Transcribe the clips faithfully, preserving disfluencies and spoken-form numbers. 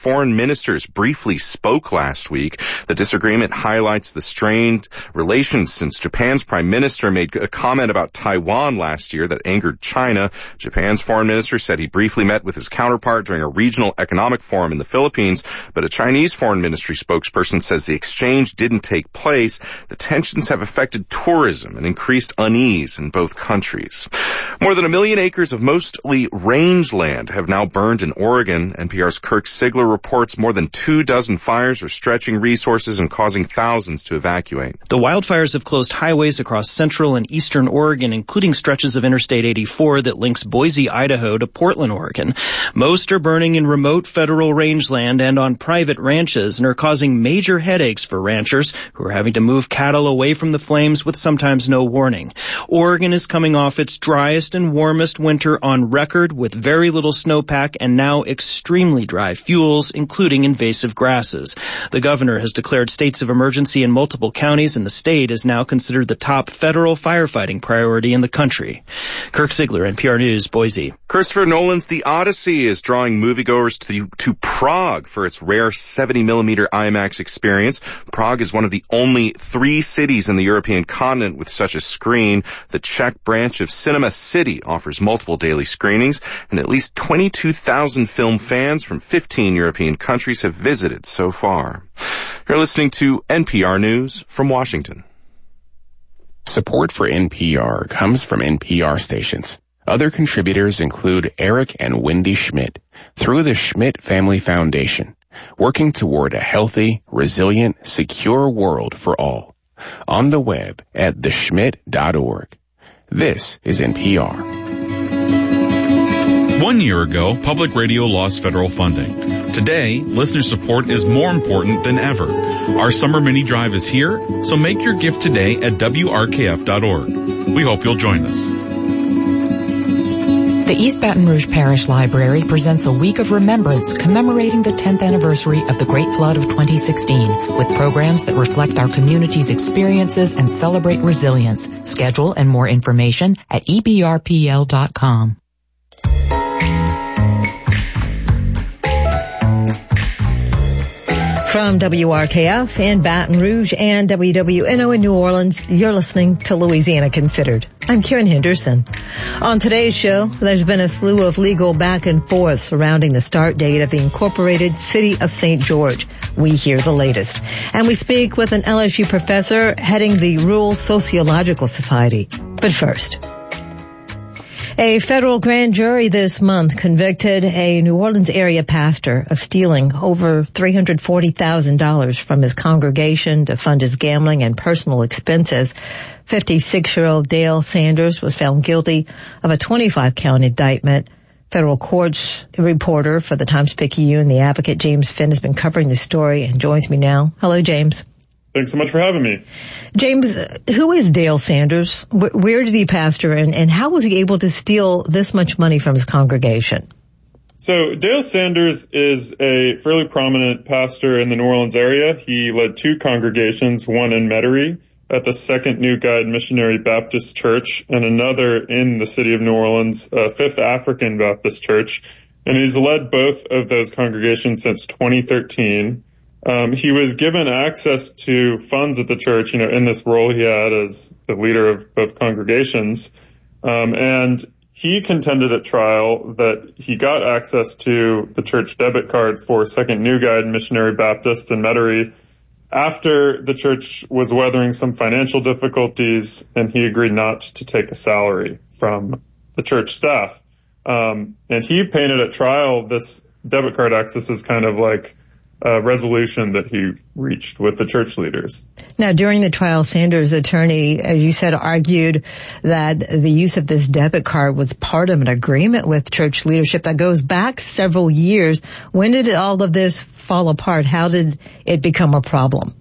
foreign ministers briefly spoke last week. The disagreement highlights the strained relations since Japan's prime minister made a comment about Taiwan last year that angered China. Japan's foreign minister said he briefly met with his counterpart during a regional economic forum in the Philippines, but a Chinese foreign ministry spokesperson says the exchange didn't take place. The tensions have affected tourism and increased unease in both countries. More than a million acres of mostly rangeland have now burned in Oregon. N P R's Kirk Sigler reports more than two dozen fires are stretching resources and causing thousands to evacuate. The wildfires have closed highways across central and eastern Oregon, including stretches of Interstate eighty-four that links Boise, Idaho to Portland, Oregon. Most are burning in remote federal rangeland and on private ranches and are causing major headaches for ranchers who are having to move cattle away from the flames with sometimes no warning. Oregon is coming off its driest and warmest winter on record with very little snowpack and now extremely dry fuels, including invasive grasses. The governor has declared states of emergency in multiple counties, and the state is now considered the top federal firefighting priority in the country. Kirk Sigler, N P R News, Boise. Christopher Nolan's The Odyssey is drawing moviegoers to, to Prague for its rare seventy millimeter IMAX experience. Prague is one of the only three cities in the European continent with such a screen. The Czech branch of Cinema City offers multiple daily screenings, and at least twenty-two thousand film fans from fifteen European countries have visited so far. You're listening to N P R News from Washington. Support for N P R comes from N P R stations. Other contributors include Eric and Wendy Schmidt through the Schmidt Family Foundation, working toward a healthy, resilient, secure world for all. On the web at the schmidt dot org. This is N P R. One year ago, public radio lost federal funding. Today, listener support is more important than ever. Our summer mini drive is here, so make your gift today at W R K F dot org. We hope you'll join us. The East Baton Rouge Parish Library presents a week of remembrance commemorating the tenth anniversary of the Great Flood of twenty sixteen, with programs that reflect our community's experiences and celebrate resilience. Schedule and more information at E B R P L dot com. From W R K F in Baton Rouge and W W N O in New Orleans, you're listening to Louisiana Considered. I'm Karen Henderson. On today's show, there's been a slew of legal back and forth surrounding the start date of the incorporated city of Saint George. We hear the latest. And we speak with an L S U professor heading the Rural Sociological Society. But first, a federal grand jury this month convicted a New Orleans area pastor of stealing over three hundred forty thousand dollars from his congregation to fund his gambling and personal expenses. fifty-six-year-old Dale Sanders was found guilty of a twenty-five count indictment. Federal courts reporter for the Times-Picayune, the advocate James Finn, has been covering the story and joins me now. Hello, James. Thanks so much for having me. James, who is Dale Sanders? Where did he pastor, and, and how was he able to steal this much money from his congregation? So Dale Sanders is a fairly prominent pastor in the New Orleans area. He led two congregations, one in Metairie at the Second New Guide Missionary Baptist Church, and another in the city of New Orleans, uh, Fifth African Baptist Church. And he's led both of those congregations since twenty thirteen. Um, he was given access to funds at the church, you know, in this role he had as the leader of both congregations. Um, and he contended at trial that he got access to the church debit card for Second New Guide Missionary Baptist in Metairie after the church was weathering some financial difficulties, and he agreed not to take a salary from the church staff. Um, and he painted at trial this debit card access as kind of like Uh, resolution that he reached with the church leaders. Now, during the trial, Sanders' attorney, as you said, argued that the use of this debit card was part of an agreement with church leadership that goes back several years. When did all of this fall apart? How did it become a problem?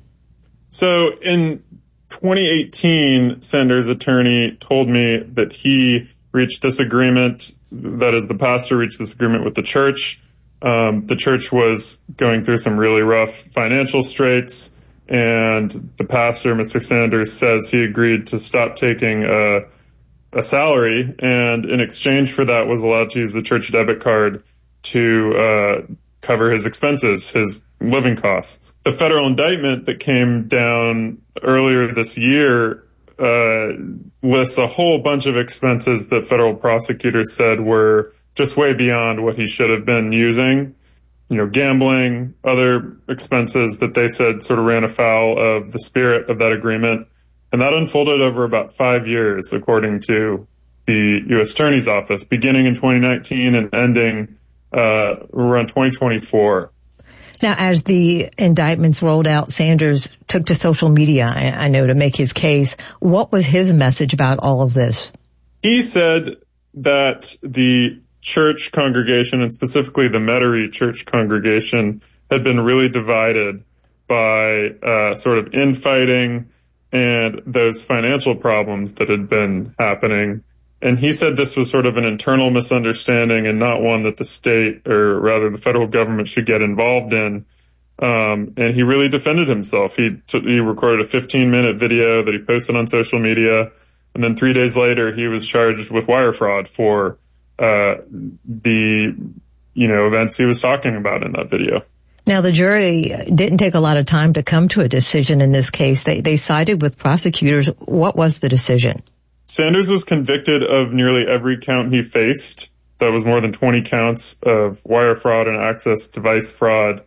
So in twenty eighteen, Sanders' attorney told me that he reached this agreement, that is, the pastor reached this agreement with the church. Um, the church was going through some really rough financial straits, and the pastor, Mister Sanders, says he agreed to stop taking a, a salary, and in exchange for that was allowed to use the church debit card to uh cover his expenses, his living costs. The federal indictment that came down earlier this year uh lists a whole bunch of expenses that federal prosecutors said were just way beyond what he should have been using. You know, gambling, other expenses that they said sort of ran afoul of the spirit of that agreement. And that unfolded over about five years, according to the U S Attorney's Office, beginning in twenty nineteen and ending uh around twenty twenty-four. Now, as the indictments rolled out, Sanders took to social media, I, I know, to make his case. What was his message about all of this? He said that the church congregation, and specifically the Metairie church congregation, had been really divided by uh sort of infighting and those financial problems that had been happening. And he said this was sort of an internal misunderstanding and not one that the state, or rather the federal government, should get involved in. Um, and he really defended himself. He t- he recorded a fifteen minute video that he posted on social media. And then three days later, he was charged with wire fraud for uh the, you know, events he was talking about in that video. Now, the jury didn't take a lot of time to come to a decision in this case. They they sided with prosecutors. What was the decision? Sanders was convicted of nearly every count he faced. That was more than twenty counts of wire fraud and access device fraud.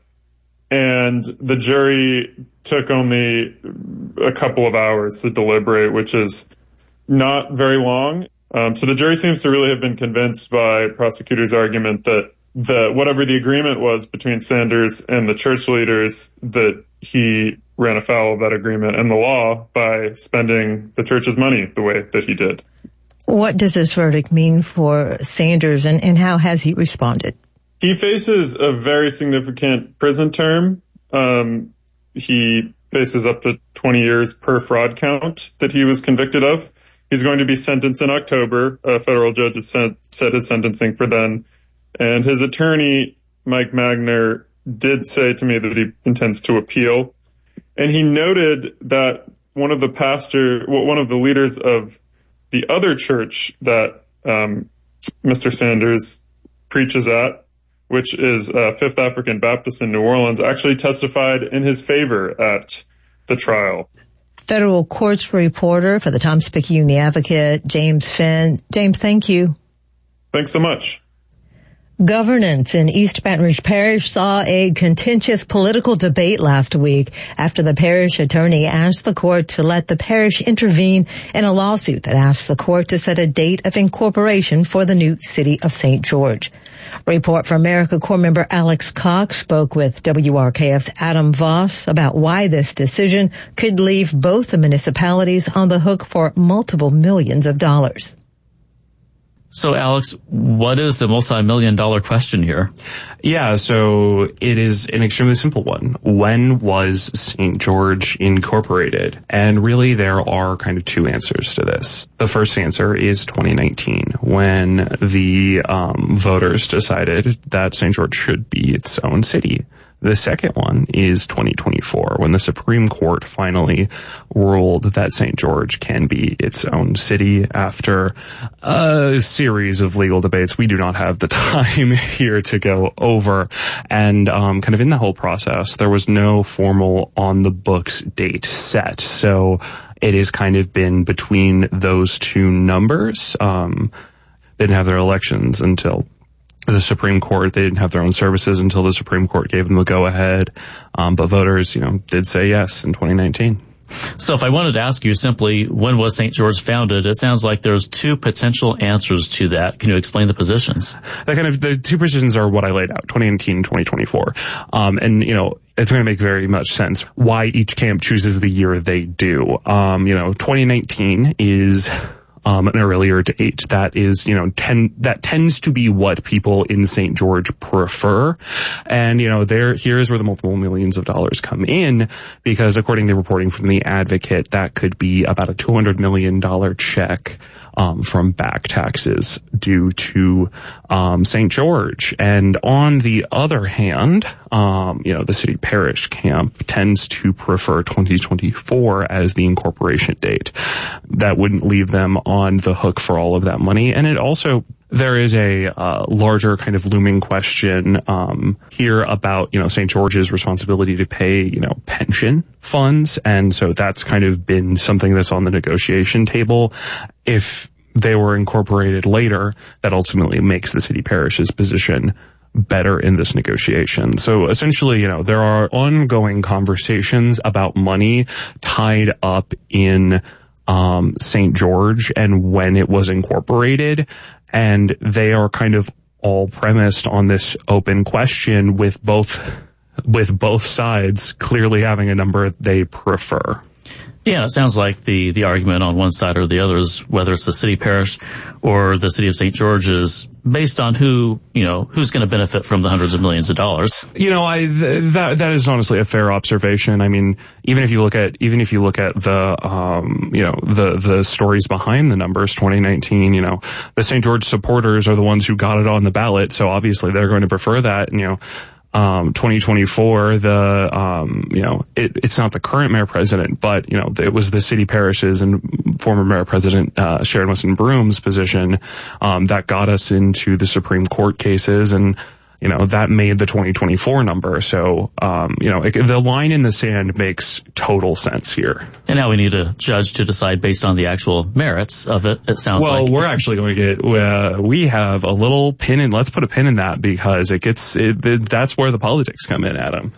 And the jury took only a couple of hours to deliberate, which is not very long. Um, so the jury seems to really have been convinced by prosecutors' argument that the whatever the agreement was between Sanders and the church leaders, that he ran afoul of that agreement and the law by spending the church's money the way that he did. What does this verdict mean for Sanders, and, and how has he responded? He faces a very significant prison term. Um, he faces up to twenty years per fraud count that he was convicted of. He's going to be sentenced in October. A federal judge has set, set his sentencing for then. And his attorney, Mike Magner, did say to me that he intends to appeal. And he noted that one of the pastor, one of the leaders of the other church that um, Mister Sanders preaches at, which is uh, Fifth African Baptist in New Orleans, actually testified in his favor at the trial. Federal courts reporter for the Times-Picayune The Advocate, James Finn. James, thank you. Thanks so much. Governance in East Baton Rouge Parish saw a contentious political debate last week after the parish attorney asked the court to let the parish intervene in a lawsuit that asks the court to set a date of incorporation for the new city of Saint George. Report from America Corps member Alex Cox spoke with W R K F's Adam Voss about why this decision could leave both the municipalities on the hook for multiple millions of dollars. So, Alex, what is the multi-million dollar question here? Yeah, so it is an extremely simple one. When was Saint George incorporated? And really there are kind of two answers to this. The first answer is twenty nineteen, when the um, voters decided that Saint George should be its own city. The second one is twenty twenty-four, when the Supreme Court finally ruled that Saint George can be its own city after a series of legal debates we do not have the time here to go over. And um kind of in the whole process, there was no formal on-the-books date set. So it has kind of been between those two numbers. Um They didn't have their elections until the Supreme Court. They didn't have their own services until the Supreme Court gave them the go-ahead. Um, but voters, you know, did say yes in twenty nineteen. So if I wanted to ask you simply, when was Saint George founded? It sounds like there's two potential answers to that. Can you explain the positions? The kind of, the two positions are what I laid out, twenty nineteen and twenty twenty-four. Um, and, you know, it's going to make very much sense why each camp chooses the year they do. Um, you know, twenty nineteen is Um, an earlier date. That is, you know, ten, that tends to be what people in Saint George prefer. And, you know, there, here's where the multiple millions of dollars come in, because according to reporting from The Advocate, that could be about a two hundred million dollars check, um, from back taxes due to, um, Saint George. And on the other hand, um, you know, the city parish camp tends to prefer twenty twenty-four as the incorporation date. That wouldn't leave them on the hook for all of that money. And it also, there is a uh, larger kind of looming question um, here about, you know, Saint George's responsibility to pay, you know, pension funds. And so that's kind of been something that's on the negotiation table. If they were incorporated later, that ultimately makes the city parish's position better in this negotiation. So essentially, you know, there are ongoing conversations about money tied up in um Saint George and when it was incorporated, and they are kind of all premised on this open question with both with both sides clearly having a number they prefer. Yeah, it sounds like the, the argument on one side or the other is whether it's the city parish or the city of Saint George is based on who, you know, who's going to benefit from the hundreds of millions of dollars. You know, I, th- that, that is honestly a fair observation. I mean, even if you look at, even if you look at the, um, you know, the, the stories behind the numbers, twenty nineteen, you know, the Saint George supporters are the ones who got it on the ballot. So obviously they're going to prefer that, and, you know, Um, twenty twenty-four, the, um, you know, it, it's not the current mayor president, but, you know, it was the city parishes and former mayor president, uh, Sharon Weston Broom's position, um, that got us into the Supreme Court cases, and, you know, that made the twenty twenty-four number. So, um, you know, it, the line in the sand makes total sense here. And now we need a judge to decide based on the actual merits of it, it sounds well, like. Well, we're actually going to get, uh, we have a little pin in, let's put a pin in that, because it gets, it, it, that's where the politics come in, Adam.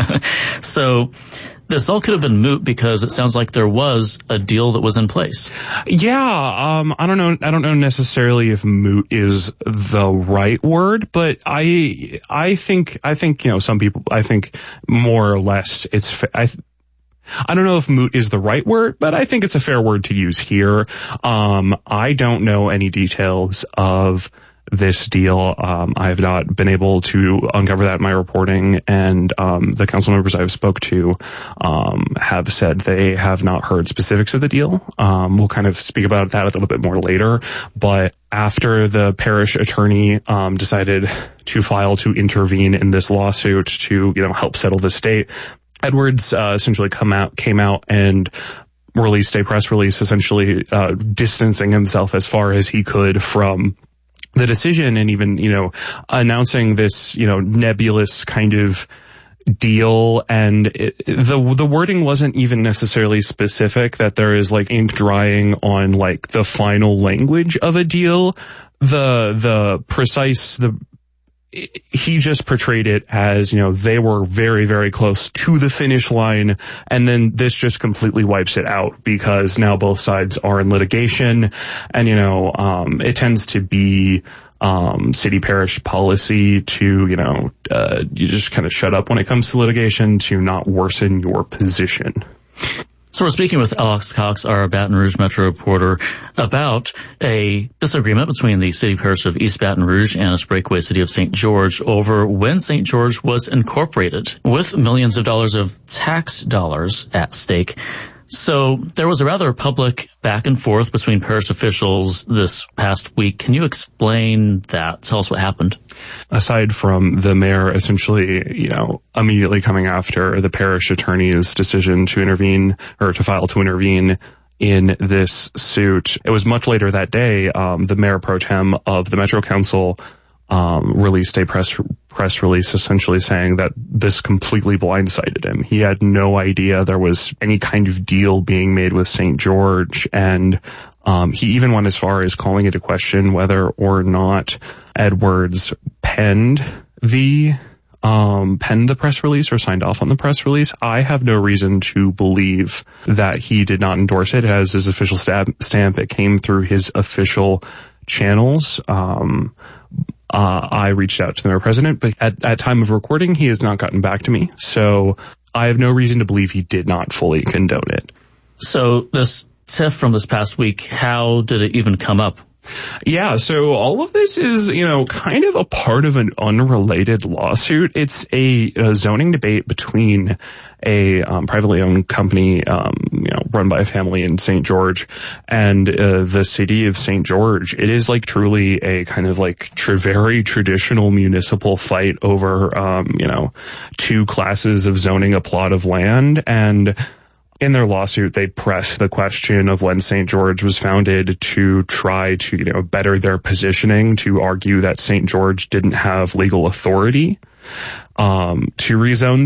So, this all could have been moot because it sounds like there was a deal that was in place. Yeah, um, I don't know, I don't know necessarily if moot is the right word, but I, I think, I think, you know, some people, I think more or less it's, I, I don't know if moot is the right word, but I think it's a fair word to use here. Um, I don't know any details of this deal. Um, I have not been able to uncover that in my reporting, and um, the council members I've spoke to um, have said they have not heard specifics of the deal. Um, we'll kind of speak about that a little bit more later, but after the parish attorney um, decided to file to intervene in this lawsuit to, you know, help settle the state, Edwards uh, essentially come out, came out and released a press release essentially uh, distancing himself as far as he could from the decision, and even, you know, announcing this, you know, nebulous kind of deal. And it, the the wording wasn't even necessarily specific that there is like ink drying on like the final language of a deal. The the precise the he just portrayed it as, you know, they were very, very close to the finish line, and then this just completely wipes it out because now both sides are in litigation. And, you know, um, it tends to be um, city parish policy to, you know, uh, you just kind of shut up when it comes to litigation to not worsen your position. So we're speaking with Alex Cox, our Baton Rouge Metro reporter, about a disagreement between the city parish of East Baton Rouge and its breakaway city of Saint George over when Saint George was incorporated, with millions of dollars of tax dollars at stake. So there was a rather public back and forth between parish officials this past week. Can you explain that? Tell us what happened. Aside from the mayor essentially, you know, immediately coming after the parish attorney's decision to intervene or to file to intervene in this suit, it was much later that day, um, the mayor pro tem of the Metro Council um, released a press press release essentially saying that this completely blindsided him. He had no idea there was any kind of deal being made with Saint George, and um, he even went as far as calling into question whether or not Edwards penned the um penned the press release or signed off on the press release. I have no reason to believe that he did not endorse it. It has his official stamp. stamp. It came through his official channels. Um, uh, I reached out to the mayor president, but at that time of recording, he has not gotten back to me. So I have no reason to believe he did not fully condone it. So this tiff from this past week, how did it even come up? Yeah, so all of this is, you know, kind of a part of an unrelated lawsuit. It's a, a zoning debate between a um, privately owned company, um, you know, run by a family in Saint George and uh, the city of Saint George. It is like truly a kind of like tr- very traditional municipal fight over, um, you know, two classes of zoning a plot of land. And In their lawsuit, they press the question of when Saint George was founded to try to, you know, better their positioning, to argue that Saint George didn't have legal authority um, to rezone